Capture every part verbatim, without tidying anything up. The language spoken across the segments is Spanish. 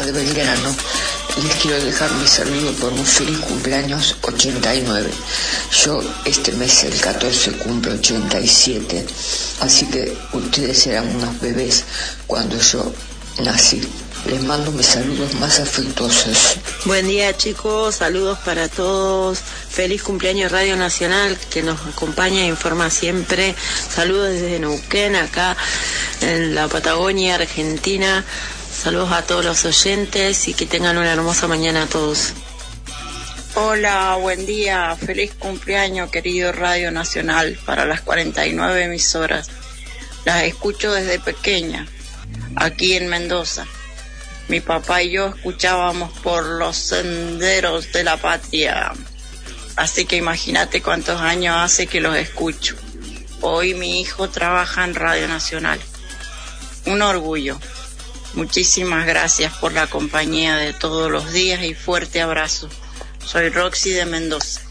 de Belgrano. Les quiero dejar mi saludo por un feliz cumpleaños ochenta y nueve. Yo este mes, el catorce, cumplo ochenta y siete, así que ustedes eran unos bebés cuando yo nací. Les mando mis saludos más afectuosos. Buen día, chicos, saludos para todos. Feliz cumpleaños Radio Nacional, que nos acompaña e informa siempre. Saludos desde Neuquén, acá en la Patagonia Argentina. Saludos a todos los oyentes y que tengan una hermosa mañana a todos. Hola, buen día, feliz cumpleaños, querido Radio Nacional, para las cuarenta y nueve emisoras. Las escucho desde pequeña, aquí en Mendoza. Mi papá y yo escuchábamos por los senderos de la patria. Así que imagínate cuántos años hace que los escucho. Hoy mi hijo trabaja en Radio Nacional. Un orgullo. Muchísimas gracias por la compañía de todos los días y fuerte abrazo. Soy Roxy de Mendoza.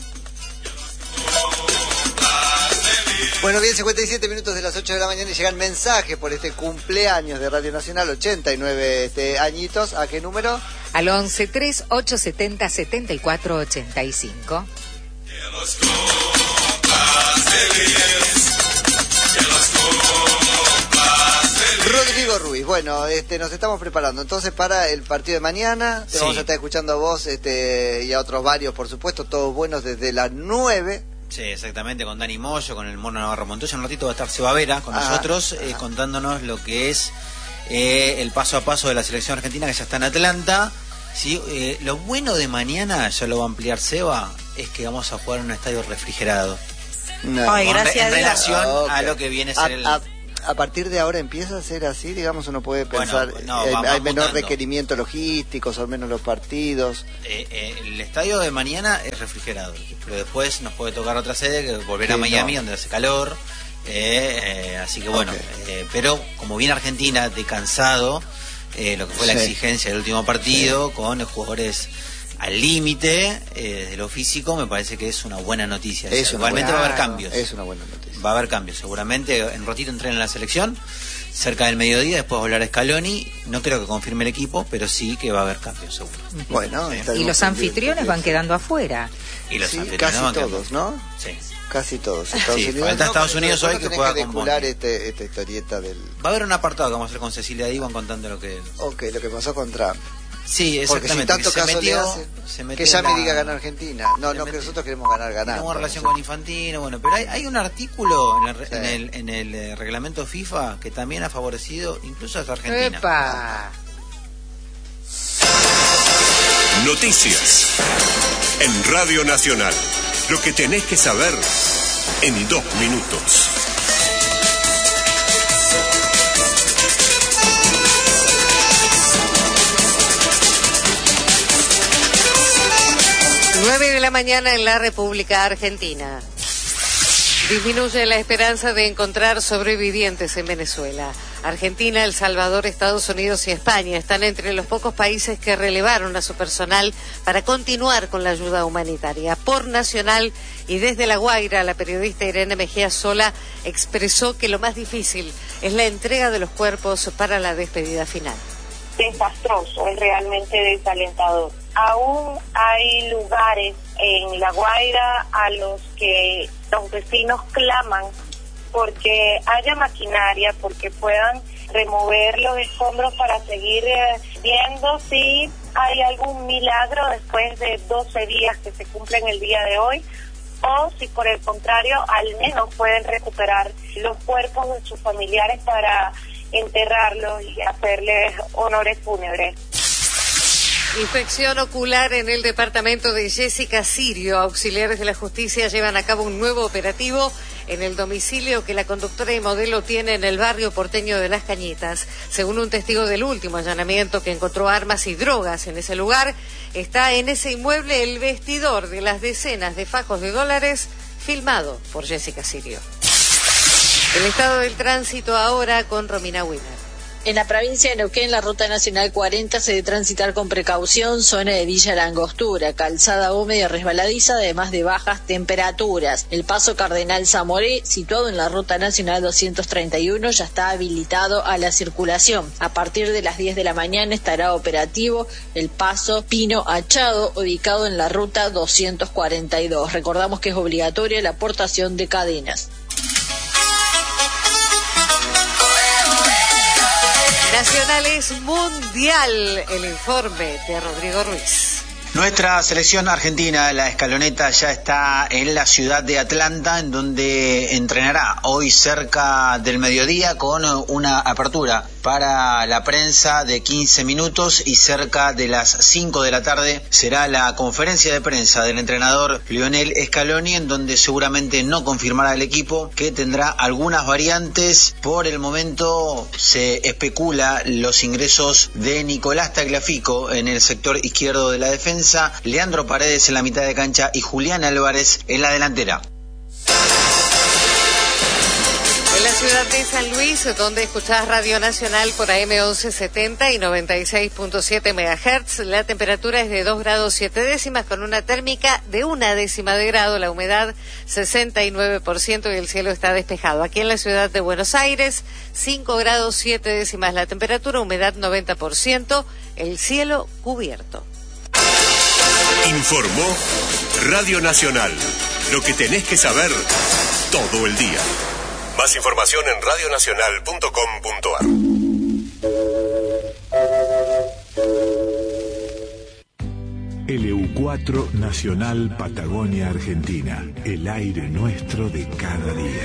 Bueno, bien, cincuenta y siete minutos de las ocho de la mañana y llegan mensajes por este cumpleaños de Radio Nacional, ochenta y nueve este, añitos. ¿A qué número? Al once tres ocho setenta setenta y cuatro ochenta y cinco. Rodrigo Ruiz, bueno, este, nos estamos preparando entonces para el partido de mañana. Te Sí. vamos a estar escuchando a vos este, y a otros varios, por supuesto, todos buenos desde las nueve. Sí, exactamente, con Dani Moyo, con el Mono Navarro Montoya. Un ratito va a estar Seba Vera con Ah, nosotros, eh, ah. contándonos lo que es eh, el paso a paso de la selección argentina, que ya está en Atlanta. Sí, eh, lo bueno de mañana, ya lo va a ampliar Seba, es que vamos a jugar en un estadio refrigerado. No. Ay, Con- gracias en a Dios. relación Ah, ok. a lo que viene a A, ser el... a- a partir de ahora empieza a ser así, digamos, uno puede Bueno, pensar, no, eh, va- va hay menor mutando. requerimiento logístico, son menos los partidos. Eh, eh, el estadio de mañana es refrigerado, pero después nos puede tocar otra sede, que volver a Sí, Miami, no. donde hace calor. eh, eh, así que bueno, Ok. eh, pero como viene Argentina de cansado, eh, lo que fue la Sí. exigencia del último partido, con los jugadores al límite, eh, desde lo físico, me parece que es una buena noticia. Es una Igualmente buena- va a haber cambios. Es una buena noticia. Va a haber cambios, seguramente en un ratito entrena en la selección, cerca del mediodía, después va a hablar Scaloni. No creo que confirme el equipo, pero sí que va a haber cambios, seguro. Bueno, Sí. estaremos Y los pendientes anfitriones de van eso. quedando afuera. Y los Sí, anfitriones casi van quedando- todos, ¿no? Sí. Casi todos. Estados Sí, Unidos, falta no, Estados pero Unidos después hoy no que tenés juega que con descular Bondi. este, esta historieta del... Va a haber un apartado que vamos a hacer con Cecilia Divan contando lo que... Ok, lo que pasó con Trump. Sí, Porque si exactamente. tanto que se caso metió, le hace, se metió que ya la- me diga ganar Argentina. No, se no, que metió- nosotros queremos ganar, ganar. Tenemos relación No sé. con Infantino, bueno, pero hay, hay un artículo en el, re- Sí. en el, en el, eh, reglamento FIFA que también ha favorecido incluso a Argentina. ¡Epa! Noticias en Radio Nacional. Lo que tenés que saber en dos minutos. nueve de la mañana en la República Argentina. Disminuye la esperanza de encontrar sobrevivientes en Venezuela. Argentina, El Salvador, Estados Unidos y España están entre los pocos países que relevaron a su personal para continuar con la ayuda humanitaria. Por Nacional y desde La Guaira, la periodista Irene Mejía Sola expresó que lo más difícil es la entrega de los cuerpos para la despedida final. Desastroso, es realmente desalentador. Aún hay lugares en La Guaira a los que los vecinos claman porque haya maquinaria, porque puedan remover los escombros para seguir eh, viendo si hay algún milagro después de doce días que se cumplen el día de hoy, o si por el contrario al menos pueden recuperar los cuerpos de sus familiares para enterrarlos y hacerles honores fúnebres. Infección ocular en el departamento de Jessica Sirio. Auxiliares de la justicia llevan a cabo un nuevo operativo en el domicilio que la conductora y modelo tiene en el barrio porteño de Las Cañitas. Según un testigo del último allanamiento que encontró armas y drogas en ese lugar, está en ese inmueble el vestidor de las decenas de fajos de dólares filmado por Jessica Sirio. El estado del tránsito ahora con Romina Winner. En la provincia de Neuquén, la ruta nacional cuarenta se debe transitar con precaución, zona de Villa La Angostura, calzada húmeda y resbaladiza, además de bajas temperaturas. El paso Cardenal Zamoré, situado en la ruta nacional doscientos treinta y uno, ya está habilitado a la circulación. A partir de las diez de la mañana estará operativo el paso Pino Achado, ubicado en la ruta doscientos cuarenta y dos. Recordamos que es obligatoria la aportación de cadenas. Nacionales Mundial, el informe de Rodrigo Ruiz. Nuestra selección argentina, la escaloneta, ya está en la ciudad de Atlanta, en donde entrenará hoy cerca del mediodía con una apertura para la prensa de quince minutos, y cerca de las cinco de la tarde será la conferencia de prensa del entrenador Lionel Scaloni, en donde seguramente no confirmará el equipo, que tendrá algunas variantes. Por el momento se especula los ingresos de Nicolás Tagliafico en el sector izquierdo de la defensa, Leandro Paredes en la mitad de cancha y Julián Álvarez en la delantera. En la ciudad de San Luis, donde escuchás Radio Nacional por A M once setenta y noventa y seis punto siete megahertz, la temperatura es de dos grados siete décimas con una térmica de una décima de grado, la humedad sesenta y nueve por ciento y el cielo está despejado. Aquí en la ciudad de Buenos Aires, cinco grados siete décimas la temperatura, humedad noventa por ciento, el cielo cubierto. Informó Radio Nacional. Lo que tenés que saber todo el día. Más información en radio nacional punto com punto a r. L U cuatro Nacional Patagonia Argentina. El aire nuestro de cada día.